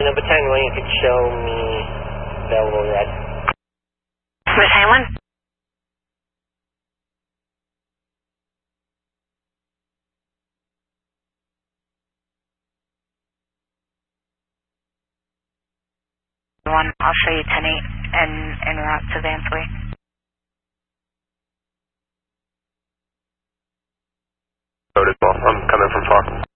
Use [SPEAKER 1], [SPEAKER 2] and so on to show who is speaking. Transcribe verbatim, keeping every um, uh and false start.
[SPEAKER 1] Number ten, when you could show me available red.
[SPEAKER 2] Number ten one. One, I'll show you ten eight and en route to Vansley.
[SPEAKER 3] Noted, well, I'm coming from far.